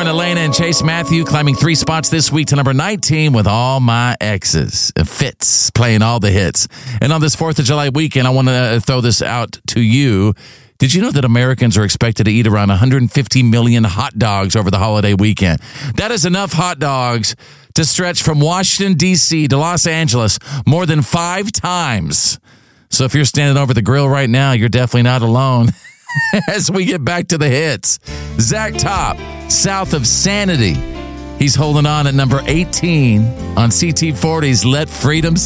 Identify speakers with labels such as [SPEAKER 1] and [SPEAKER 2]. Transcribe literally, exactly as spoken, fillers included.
[SPEAKER 1] John, Elena, and Chase Matthew climbing three spots this week to number nineteen with All My Exes. Fitz playing all the hits. And on this fourth of July weekend, I want to throw this out to you. Did you know that Americans are expected to eat around one hundred fifty million hot dogs over the holiday weekend? That is enough hot dogs to stretch from Washington, D C to Los Angeles more than five times. So if you're standing over the grill right now, you're definitely not alone. As we get back to the hits, Zach Top, South of Sanity. He's holding on at number eighteen on C T forty's Let Freedom